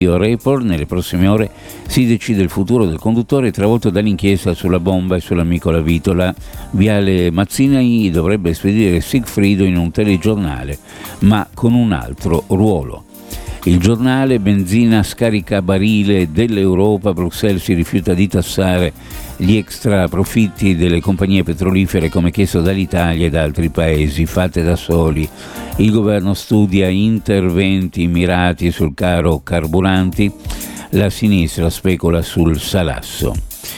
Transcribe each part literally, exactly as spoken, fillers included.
Report. Nelle prossime ore si decide il futuro del conduttore travolto dall'inchiesta sulla bomba e sull'amico La Vitola. Viale Mazzini dovrebbe spedire Sigfrido in un telegiornale, ma con un altro ruolo. Il giornale: benzina scaricabarile dell'Europa, Bruxelles si rifiuta di tassare gli extra profitti delle compagnie petrolifere come chiesto dall'Italia e da altri paesi, fatte da soli. Il governo studia interventi mirati sul caro carburanti, la sinistra specula sul salasso.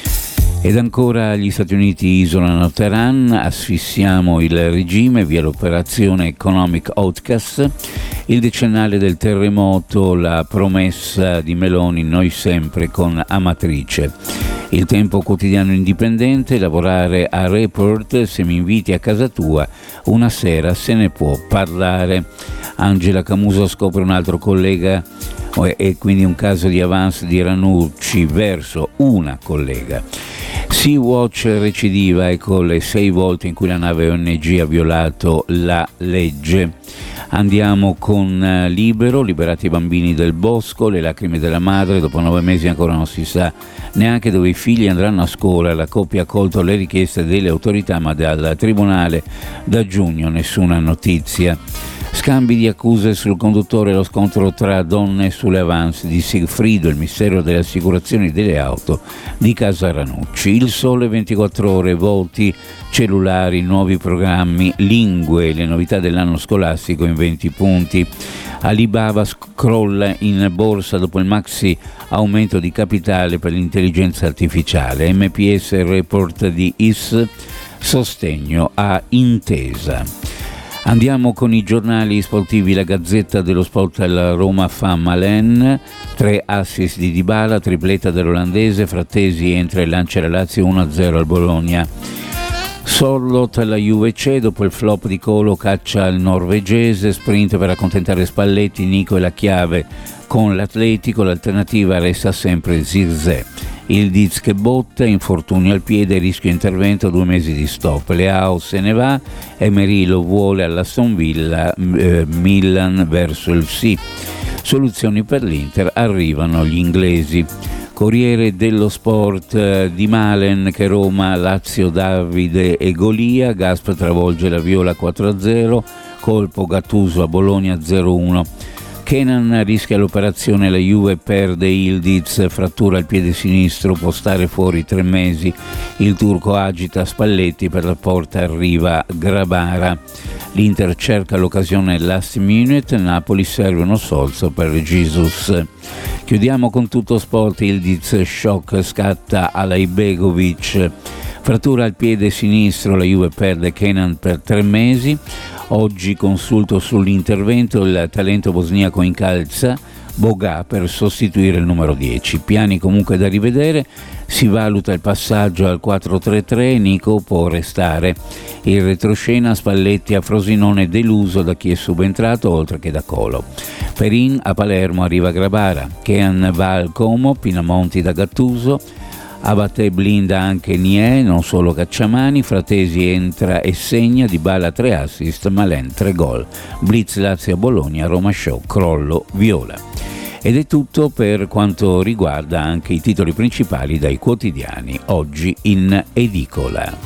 Ed ancora gli Stati Uniti isolano Teheran, asfissiamo il regime via l'operazione Economic Outcast, il decennale del terremoto, la promessa di Meloni, noi sempre con Amatrice. Il Tempo Quotidiano Indipendente, lavorare a Report, se mi inviti a casa tua una sera se ne può parlare. Angela Camuso scopre un altro collega e quindi un caso di avance di Ranucci verso una collega. Sea-Watch recidiva, ecco le sei volte in cui la nave O N G ha violato la legge. Andiamo con Libero, liberati i bambini del bosco, le lacrime della madre, dopo nove mesi ancora non si sa neanche dove i figli andranno a scuola, la coppia ha accolto le richieste delle autorità ma dal tribunale da giugno nessuna notizia. Scambi di accuse sul conduttore, lo scontro tra donne sulle avance di Sigfrido, il mistero delle assicurazioni delle auto di Casa Ranucci. Il Sole ventiquattro ore, voti, cellulari, nuovi programmi, lingue, le novità dell'anno scolastico in venti punti. Alibaba scrolla in borsa dopo il maxi aumento di capitale per l'intelligenza artificiale. M P S report di I S, sostegno a Intesa. Andiamo con i giornali sportivi, la Gazzetta dello Sport, la Roma fa Malen, tre assist di Dybala, tripletta dell'olandese, Frattesi entra e lancia la Lazio uno a zero al Bologna. Sorlot alla Juve C, dopo il flop di Colo caccia il norvegese, sprint per accontentare Spalletti, Nico è la chiave con l'Atletico, l'alternativa resta sempre Zirze. Il Diz che botta, infortunio al piede, rischio intervento, due mesi di stop. Leao se ne va, Emery lo vuole all'Aston Villa, eh, Milan verso il sì. Soluzioni per l'Inter, arrivano gli inglesi. Corriere dello Sport, eh, di Malen che Roma, Lazio, Davide e Golia, Gasp travolge la Viola quattro a zero, colpo Gattuso a Bologna zero uno. Kenan rischia l'operazione, la Juve perde Ildiz, frattura al piede sinistro, può stare fuori tre mesi. Il turco agita Spalletti, per la porta arriva Grabara. L'Inter cerca l'occasione last minute, Napoli serve uno solso per Jesus. Chiudiamo con Tutto Sport, Ildiz shock, scatta Alaibegovic, frattura al piede sinistro, la Juve perde Kenan per tre mesi. Oggi consulto sull'intervento, il talento bosniaco incalza Boga per sostituire il numero dieci. Piani comunque da rivedere, si valuta il passaggio al quattro tre tre, Nico può restare. Il retroscena, Spalletti a Frosinone deluso da chi è subentrato oltre che da Colo. Perin a Palermo, arriva Grabara, Kean va al Como, Pinamonti da Gattuso, Abate blinda anche Nie, non solo Cacciamani, Fratesi entra e segna, Dybala tre assist, Malen tre gol. Blitz Lazio Bologna, Roma Show, crollo Viola. Ed è tutto per quanto riguarda anche i titoli principali dai quotidiani oggi in edicola.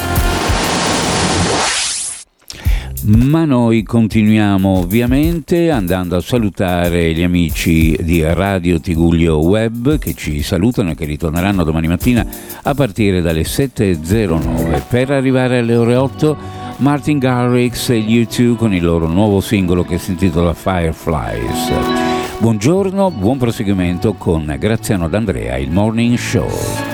Ma noi continuiamo ovviamente andando a salutare gli amici di Radio Tigullio Web che ci salutano e che ritorneranno domani mattina a partire dalle sette e zero nove per arrivare alle ore otto. Martin Garrix e gli U due con il loro nuovo singolo che si intitola Fireflies. Buongiorno, buon proseguimento con Graziano D'Andrea, il Morning Show.